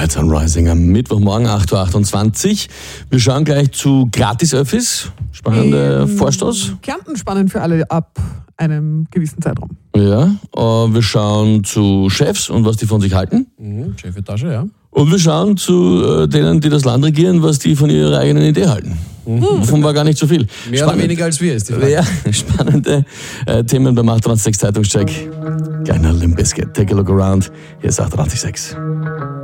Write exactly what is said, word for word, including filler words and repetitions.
Red Sun Rising am Mittwochmorgen, acht Uhr achtundzwanzig. Wir schauen gleich zu Gratis-Öffis. Spannender ähm, Vorstoß. Kärnten spannend für alle ab einem gewissen Zeitraum. Ja, äh, wir schauen zu Chefs und was die von sich halten. Mhm, Chefetage, ja. Und wir schauen zu äh, denen, die das Land regieren, was die von ihrer eigenen Idee halten. Mhm. Davon war gar nicht so viel. Mehr Spannend. Oder weniger als wir ist die Frage. Ja, spannende äh, Themen beim achtundzwanzig Zeitungscheck. Gleich nach Limp Bizkit. Take a look around. Hier ist achtundzwanzig Komma sechs.